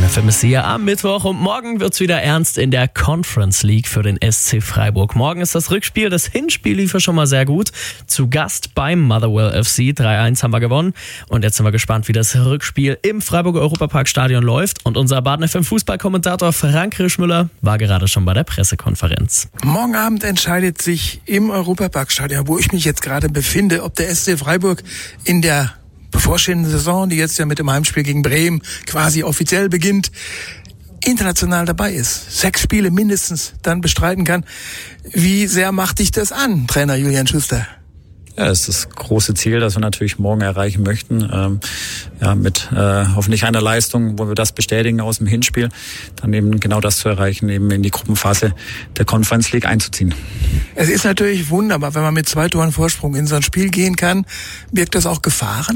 FMSC hier am Mittwoch und morgen wird's wieder ernst in der Conference League für den SC Freiburg. Morgen ist das Rückspiel, das Hinspiel lief ja schon mal sehr gut. Zu Gast beim Motherwell FC, 3-1 haben wir gewonnen und jetzt sind wir gespannt, wie das Rückspiel im Freiburger Europapark-Stadion läuft und unser Baden FM Fußballkommentator Frank Rischmüller war gerade schon bei der Pressekonferenz. Morgen Abend entscheidet sich im Europapark-Stadion, wo ich mich jetzt gerade befinde, ob der SC Freiburg in der bevorstehenden Saison, die jetzt ja mit dem Heimspiel gegen Bremen quasi offiziell beginnt, international dabei ist. 6 Spiele mindestens dann bestreiten kann. Wie sehr macht dich das an, Trainer Julian Schuster? Ja, das ist das große Ziel, das wir natürlich morgen erreichen möchten. Mit hoffentlich einer Leistung, wo wir das bestätigen aus dem Hinspiel, dann eben genau das zu erreichen, eben in die Gruppenphase der Conference League einzuziehen. Es ist natürlich wunderbar, wenn man mit 2 Toren Vorsprung in so ein Spiel gehen kann. Birgt das auch Gefahren?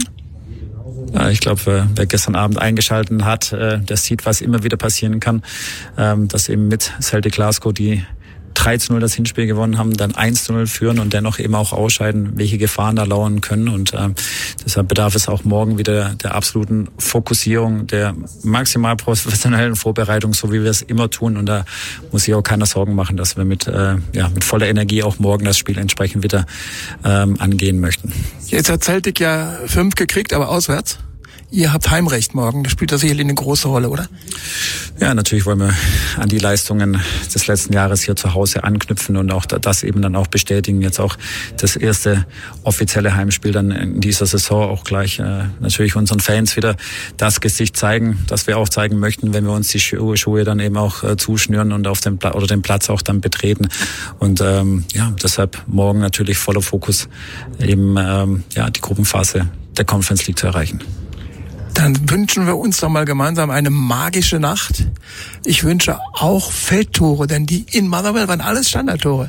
Ja, ich glaube, wer gestern Abend eingeschaltet hat, der sieht, was immer wieder passieren kann. Dass eben mit Celtic Glasgow die 3-0 das Hinspiel gewonnen haben, dann 1-0 führen und dennoch eben auch ausscheiden, welche Gefahren da lauern können. Und deshalb bedarf es auch morgen wieder der absoluten Fokussierung, der maximal professionellen Vorbereitung, so wie wir es immer tun. Und da muss sich auch keiner Sorgen machen, dass wir mit voller Energie auch morgen das Spiel entsprechend wieder angehen möchten. Jetzt hat Celtic ja 5 gekriegt, aber auswärts. Ihr habt Heimrecht morgen. Das spielt da sicherlich eine große Rolle, oder? Ja, natürlich wollen wir an die Leistungen des letzten Jahres hier zu Hause anknüpfen und auch das eben dann auch bestätigen. Jetzt auch das erste offizielle Heimspiel dann in dieser Saison auch gleich natürlich unseren Fans wieder das Gesicht zeigen, das wir auch zeigen möchten, wenn wir uns die Schuhe dann eben auch zuschnüren und auf den Platz auch dann betreten. Und deshalb morgen natürlich voller Fokus eben die Gruppenphase der Conference League zu erreichen. Dann wünschen wir uns doch mal gemeinsam eine magische Nacht. Ich wünsche auch Feldtore, denn die in Motherwell waren alles Standardtore.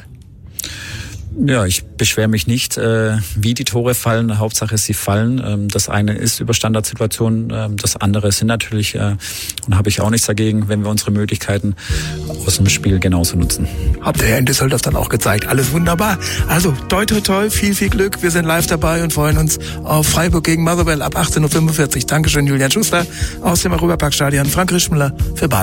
Ja, ich beschwere mich nicht, wie die Tore fallen. Hauptsache, sie fallen. Das eine ist über Standardsituationen, das andere sind natürlich, und habe ich auch nichts dagegen, wenn wir unsere Möglichkeiten aus dem Spiel genauso nutzen. Habt ihr ja in Düsseldorf dann auch gezeigt. Alles wunderbar. Also, toi, toi, toi, viel, viel Glück. Wir sind live dabei und freuen uns auf Freiburg gegen Motherwell ab 18.45 Uhr. Dankeschön, Julian Schuster aus dem Europapark-Stadion. Frank Rischmüller für Baden.